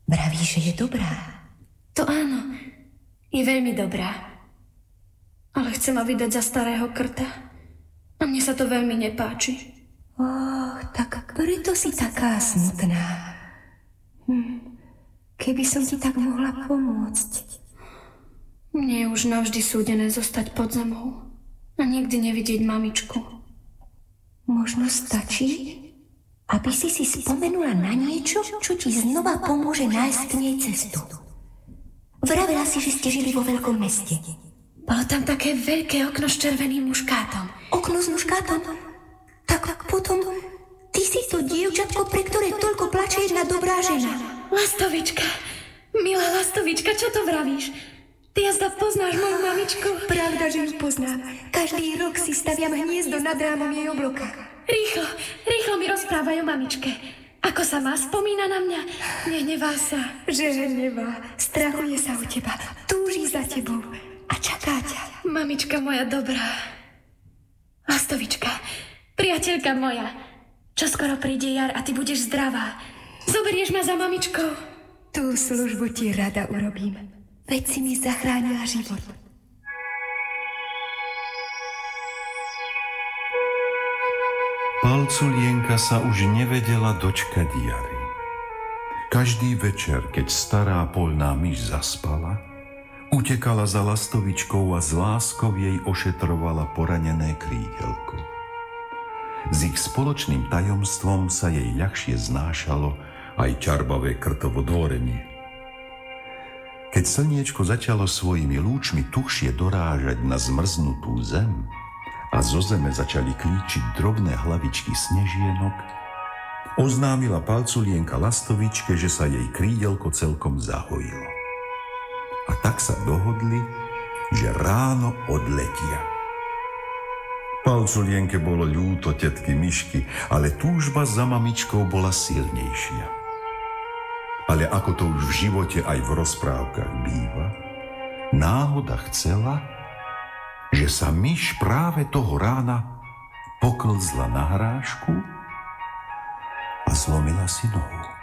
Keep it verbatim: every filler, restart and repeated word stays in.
Vravíš, že je dobrá? To áno, je veľmi dobrá. Ale chce ma vydať za starého krta. A mne sa to veľmi nepáči. Och, tak preto si taká smutná. Hm. Keby som ti tak mohla pomôcť. Mne je už navždy súdené zostať pod zemou a nikdy nevidieť mamičku. Možno stačí, aby si si spomenula na niečo, čo ti znova pomôže nájsť k nej cestu. Vravela si, že ste žili vo veľkom meste. Bolo tam také veľké okno s červeným muškátom. Okno s muškátom? Tak potom ty si to dievčatko, pre ktoré toľko plače jedna dobrá žena. Lastovička, milá Lastovička, čo to vravíš? Ty jazda poznáš moju mamičku? Pravda, že ju poznám. Každý rok si staviam hniezdo nad rámom jej obloka. Rýchlo, rýchlo mi rozprávaj o mamičke. Ako sa má, spomína na mňa? Nehnevá sa. Že hnevá, strachuje sa o teba, túži za tebou a čaká ťa. Mamička moja dobrá. Lastovička, priateľka moja, čo skoro príde jar a ty budeš zdravá. Zoberieš ma za mamičkou? Tú službu ti rada urobím. Veď si mi zachránila život. Palculienka sa už nevedela dočkať jary. Každý večer, keď stará poľná myš zaspala, utekala za Lastovičkou a s láskou jej ošetrovala poranené krídelko. S ich spoločným tajomstvom sa jej ľahšie znášalo aj ťarbavé krtovo dvorenie. Keď slniečko začalo svojimi lúčmi tuhšie dorážať na zmrznutú zem a zo zeme začali klíčiť drobné hlavičky snežienok, oznámila Palculienka Lastovičke, že sa jej krídelko celkom zahojilo. A tak sa dohodli, že ráno odletia. Palculienke bolo ľúto tetky myšky, ale túžba za mamičkou bola silnejšia. Ale ako to už v živote aj v rozprávkach býva, náhoda chcela, že sa myš práve toho rána poklzla na hrášku a zlomila si nohu.